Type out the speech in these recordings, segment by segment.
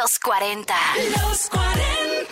Los 40. Los 40.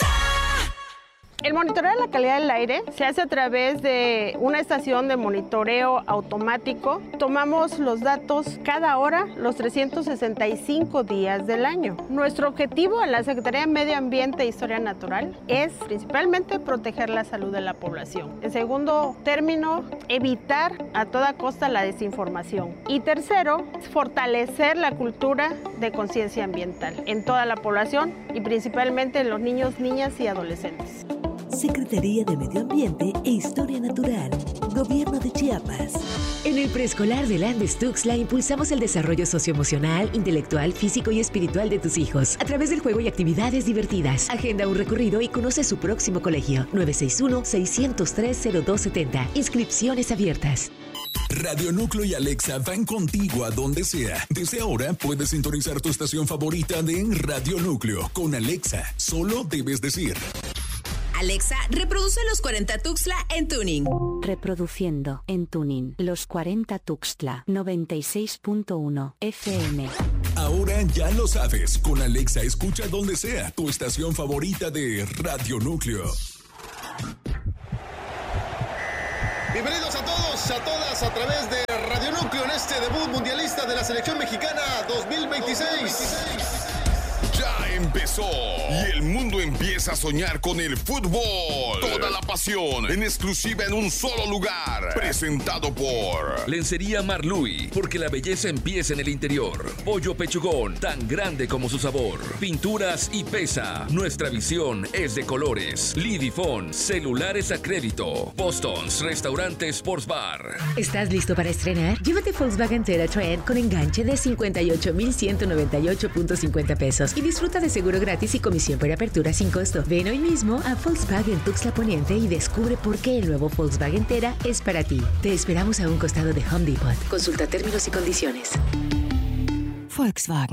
El monitoreo de la calidad del aire se hace a través de una estación de monitoreo automático. Tomamos los datos cada hora, los 365 días del año. Nuestro objetivo en la Secretaría de Medio Ambiente e Historia Natural es principalmente proteger la salud de la población. En segundo término, evitar a toda costa la desinformación. Y tercero, fortalecer la cultura de conciencia ambiental en toda la población y principalmente en los niños, niñas y adolescentes. Secretaría de Medio Ambiente e Historia Natural, Gobierno de Chiapas. En el preescolar de Landes Tuxtla impulsamos el desarrollo socioemocional, intelectual, físico y espiritual de tus hijos a través del juego y actividades divertidas. Agenda un recorrido y conoce su próximo colegio. 961-603-0270. Inscripciones abiertas. Radio Núcleo y Alexa van contigo a donde sea. Desde ahora puedes sintonizar tu estación favorita de Radio Núcleo. Con Alexa, solo debes decir: Alexa, reproduce Los 40 Tuxtla en Tuning. Reproduciendo en Tuning Los 40 Tuxtla 96.1 FM. Ahora ya lo sabes. Con Alexa escucha donde sea tu estación favorita de Radio Núcleo. Bienvenidos a todos, a todas a través de Radio Núcleo en este debut mundialista de la selección mexicana 2026. Ya empezó y el mundo empieza a soñar con el fútbol. Toda la pasión en exclusiva en un solo lugar. Presentado por Lencería Marluy, porque la belleza empieza en el interior. Pollo Pechugón, tan grande como su sabor. Pinturas y Pesa, nuestra visión es de colores. Lidifón, celulares a crédito. Boston's, restaurante Sports Bar. ¿Estás listo para estrenar? Llévate Volkswagen TerraTrend con enganche de 58,198.50 pesos y disfruta de seguro gratis y comisión por apertura sin costo. Ven hoy mismo a Volkswagen Tuxtla Poniente y descubre por qué el nuevo Volkswagen Terra es para ti. Te esperamos a un costado de Home Depot. Consulta términos y condiciones. Volkswagen.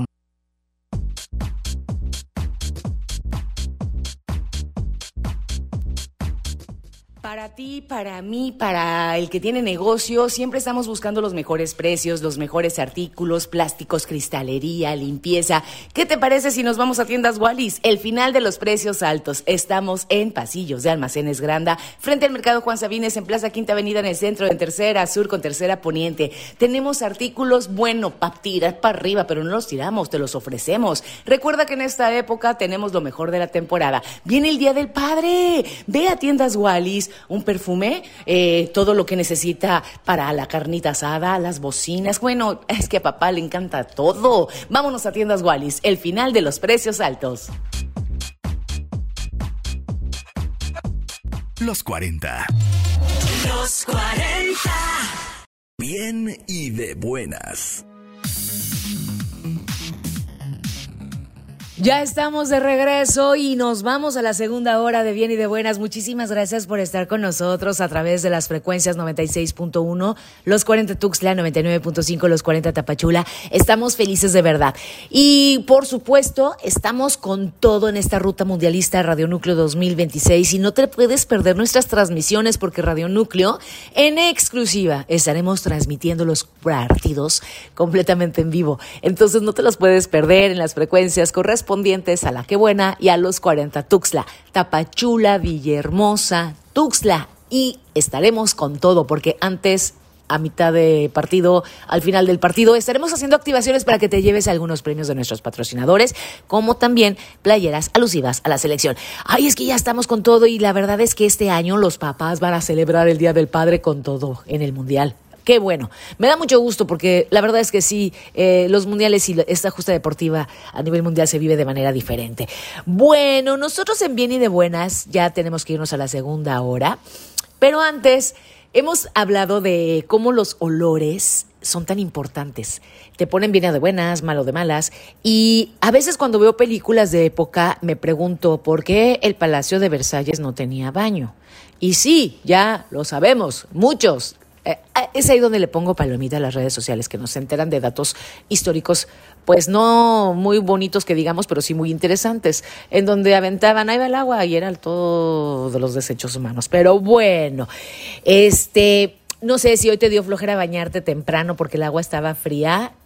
Para ti, para mí, para el que tiene negocio, siempre estamos buscando los mejores precios, los mejores artículos, plásticos, cristalería, limpieza. ¿Qué te parece si nos vamos a Tiendas Wallis? El final de los precios altos. Estamos en Pasillos de Almacenes Granda, frente al Mercado Juan Sabines, en Plaza Quinta Avenida, en el centro, en Tercera Sur con Tercera Poniente. Tenemos artículos, para tirar para arriba, pero no los tiramos, te los ofrecemos. Recuerda que en esta época tenemos lo mejor de la temporada. Viene el Día del Padre. Ve a Tiendas Wallis. Un perfume, todo lo que necesita para la carnita asada, las bocinas. Bueno, es que a papá le encanta todo. Vámonos a Tiendas Wallis, el final de los precios altos. Los 40. Los 40. Bien y de buenas. Ya estamos de regreso y nos vamos a la segunda hora de Bien y de Buenas. Muchísimas gracias por estar con nosotros a través de las frecuencias 96.1, Los 40 Tuxtla, 99.5, Los 40 Tapachula. Estamos felices de verdad. Y por supuesto, estamos con todo en esta ruta mundialista Radio Núcleo 2026 y no te puedes perder nuestras transmisiones porque Radio Núcleo en exclusiva estaremos transmitiendo los partidos completamente en vivo. Entonces no te los puedes perder en las frecuencias correspondientes a La Qué Buena y a Los 40 Tuxtla, Tapachula, Villahermosa, Tuxtla, y estaremos con todo porque antes, a mitad de partido, al final del partido, estaremos haciendo activaciones para que te lleves algunos premios de nuestros patrocinadores, como también playeras alusivas a la selección. Ay, es que ya estamos con todo y la verdad es que este año los papás van a celebrar el Día del Padre con todo en el Mundial. Qué bueno, me da mucho gusto porque la verdad es que sí, los mundiales y esta justa deportiva a nivel mundial se vive de manera diferente. Bueno, nosotros en Bien y de Buenas ya tenemos que irnos a la segunda hora, pero antes hemos hablado de cómo los olores son tan importantes. Te ponen bien de buenas, malo de malas, y a veces cuando veo películas de época me pregunto por qué el Palacio de Versalles no tenía baño. Y sí, ya lo sabemos, muchos. Es ahí donde le pongo palomita a las redes sociales, que nos enteran de datos históricos, pues no muy bonitos que digamos, pero sí muy interesantes, en donde aventaban, ahí va el agua, y eran todos los desechos humanos. Pero bueno, no sé si hoy te dio flojera bañarte temprano porque el agua estaba fría.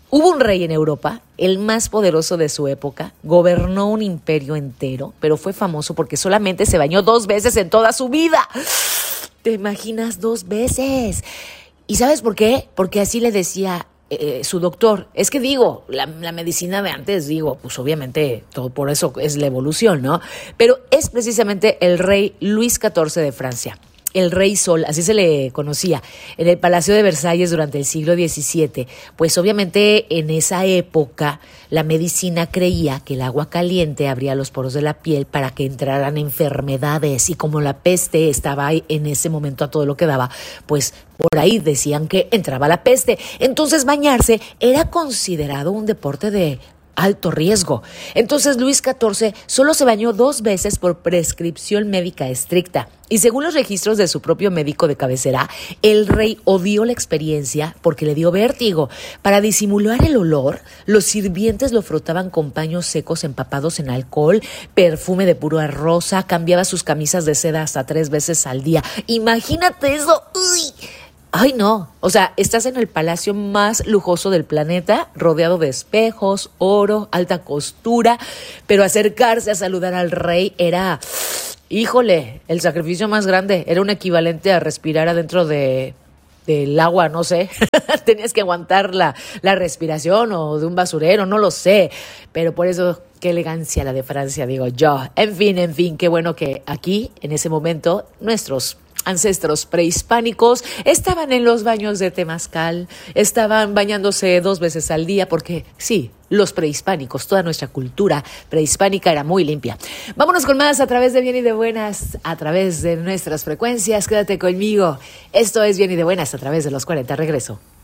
Hubo un rey en Europa, el más poderoso de su época, gobernó un imperio entero, pero fue famoso porque solamente se bañó 2 veces en toda su vida. ¿Te imaginas 2 veces? ¿Y sabes por qué? Porque así le decía su doctor. Es que digo, la medicina de antes, pues obviamente todo por eso es la evolución, ¿no? Pero es precisamente el rey Luis XIV de Francia. El Rey Sol, así se le conocía, en el Palacio de Versalles durante el siglo XVII. Pues obviamente en esa época la medicina creía que el agua caliente abría los poros de la piel para que entraran enfermedades, y como la peste estaba ahí en ese momento a todo lo que daba, pues por ahí decían que entraba la peste. Entonces bañarse era considerado un deporte de alto riesgo. Entonces Luis XIV solo se bañó 2 veces por prescripción médica estricta. Y según los registros de su propio médico de cabecera, el rey odió la experiencia porque le dio vértigo. Para disimular el olor, los sirvientes lo frotaban con paños secos empapados en alcohol, perfume de pura rosa, cambiaba sus camisas de seda hasta 3 veces al día. Imagínate eso. ¡Uy! Ay, no. O sea, estás en el palacio más lujoso del planeta, rodeado de espejos, oro, alta costura, pero acercarse a saludar al rey era, híjole, el sacrificio más grande. Era un equivalente a respirar adentro del agua, no sé. Tenías que aguantar la respiración, o de un basurero, no lo sé. Pero por eso, qué elegancia la de Francia, digo yo. En fin, qué bueno que aquí, en ese momento, nuestros ancestros prehispánicos estaban en los baños de temazcal, estaban bañándose 2 veces al día, porque sí, los prehispánicos, toda nuestra cultura prehispánica era muy limpia. Vámonos con más a través de Bien y de Buenas, a través de nuestras frecuencias. Quédate conmigo. Esto es Bien y de Buenas a través de los 40. Regreso.